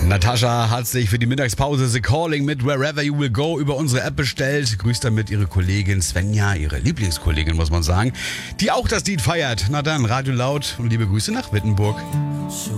Natascha hat sich für die Mittagspause The Calling mit Wherever You Will Go über unsere App bestellt. Grüßt damit ihre Kollegin Svenja, ihre Lieblingskollegin, muss man sagen, die auch das Lied feiert. Na dann, Radio Laut und liebe Grüße nach Wittenburg.